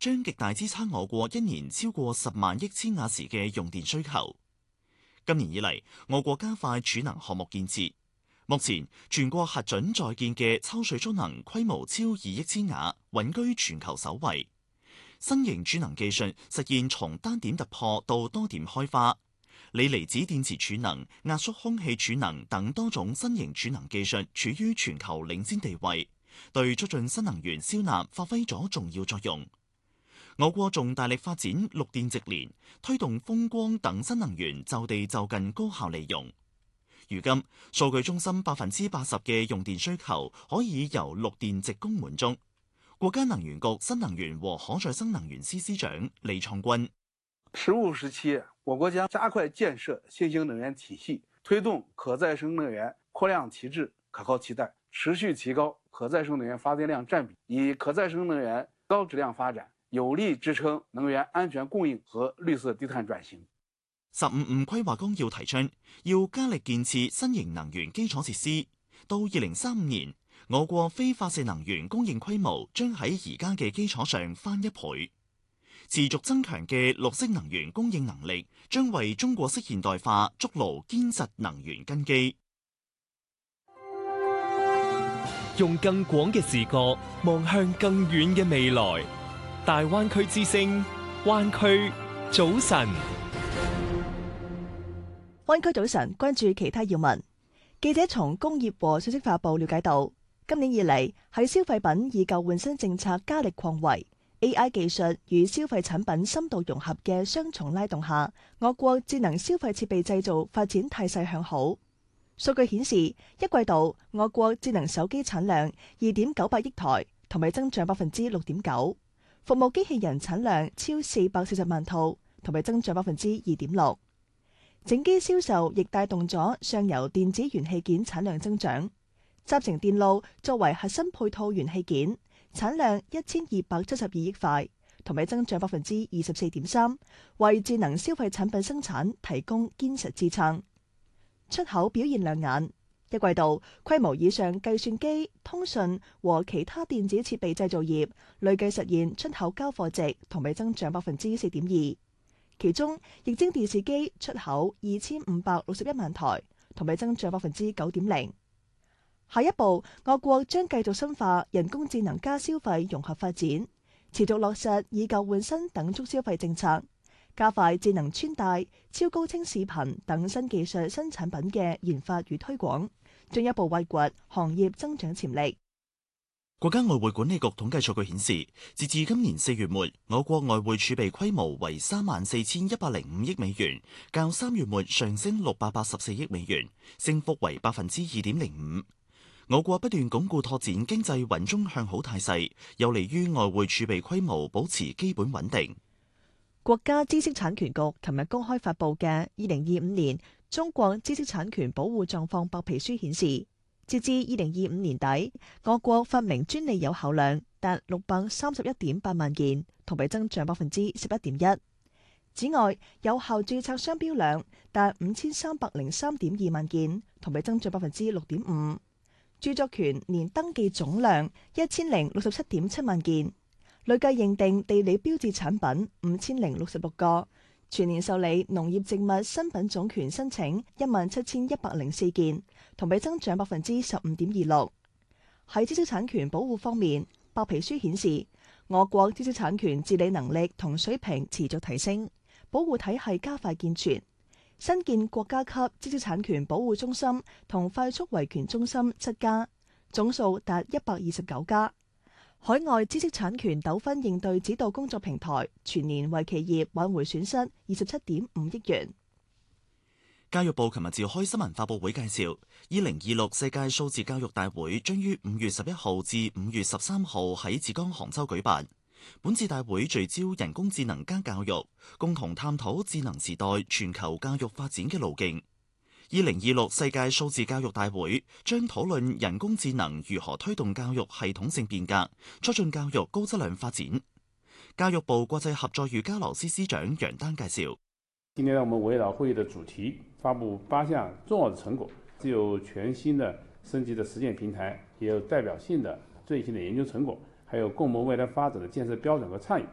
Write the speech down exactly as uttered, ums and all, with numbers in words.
將極大支撐我國一年超過十萬億千瓦時嘅用電需求。今年以嚟，我國加快儲能項目建設。目前，全國核准在建嘅抽水蓄能規模超二億千瓦，穩居全球首位。新型儲能技術實現從單點突破到多點開花。鋰離子電池儲能、壓縮空氣儲能等多種新型儲能技術處於全球領先地位，對促進新能源銷納發揮咗重要作用。我國仲大力發展綠電直連，推動風光等新能源就地就近高效利用。如今，數據中心百分之八十嘅用電需求可以由綠電直供滿足。國家能源局新能源和可再生能源司司長李創軍： 十五時期，我國將加快建設新型能源體系，推動可再生能源擴量提質、可靠期待，持續提高可再生能源發電量佔比，以可再生能源高質量發展，有力支撐能源安全供應和綠色低碳轉型。 十五五規劃綱要提出，要加力建設新型能源基礎設施。到二零三五年，我國非發射能源供應規模將喺而家嘅基礎上翻一倍。持續增強嘅綠色能源供應能力，將為中國式現代化築牢堅實能源根基。 用更廣嘅視角望向更遠嘅未來。大灣區之聲，灣區早晨。 灣區早晨，關注其他要聞。記者從工業和信息化部了解到，今年以嚟喺消費品以舊換新政策加力擴圍、A I 技術與消費產品深度融合嘅雙重拉動下，我國智能消費設備製造發展態勢向好。數據顯示，一季度我國智能手機產量二點九八億台，同比增長百分之六點九；服務機器人產量超四百四十萬套，同比增長百分之二點六。整機銷售亦帶動咗上游電子元器件產量增長。集成電路作為核心配套元器件，產量一千二百七十二億塊，同比增長百分之二十四點三，為智能消費產品生產提供堅實支撐。出口表現亮眼，一季度規模以上計算機、通訊和其他電子設備製造業累計實現出口交貨值同比增長百分之四點二。其中，液晶電視機出口二千五百六十一萬台，同比增長百分之九點零。下一步，我國將繼續深化人工智能加消費融合發展，持續落實以舊換新等促消費政策，加快智能穿戴、超高清視頻等新技術新產品嘅研發與推廣，進一步挖掘行業增長潛力。 國家外匯管理局統計數據顯示，截至今年四月末，我國外匯儲備規模為三萬四千一百零五億美元，較三月末上升六百八十四億美元，升幅為百分之二點零五。我國不斷鞏固拓展經濟穩中向好態勢，有利於外匯儲備規模保持基本穩定。 國家知識產權局琴日公開發布嘅二零二五年中國知識產權保護狀況白皮書顯示，截至二零二五年底，我國發明專利有效量達六百三十一點八萬件，同比增長百分之十一點一。此外，有效註冊商標量達五千三百零三點二萬件，同比增長百分之六點五。著作權年登記總量一千零六十七點七萬件，累計認定地理標誌產品五千零六十六個，全年受理農業植物新品種權申請一萬七千一百零四件，同比增長百分之十五點二六。喺知識產權保護方面，白皮書顯示，我國知識產權治理能力同水平持續提升，保護體系加快健全。新建國家級知識產權保護中心同快速維權中心七家，總數達一百二十九家。海外知識產權糾紛應對指導工作平台全年為企業挽回損失二十七點五億元。 教育部琴日召開新聞發佈會介紹，二零二六世界數字教育大會將於五月十一號至五月十三號喺浙江杭州舉辦。本次大會聚焦人工智能加教育，共同探討智能時代全球教育發展嘅路徑。二零二六世界數字教育大會將討論人工智能如何推動教育系統性變革，促進教育高質量發展。教育部國際合作與交流司司長楊丹介紹， 今天我們圍繞會議的主題，發布八項重要的成果，既有全新的升級的實踐平台，也有代表性的最新的研究成果，還有共謀未來發展的建設標準和倡議。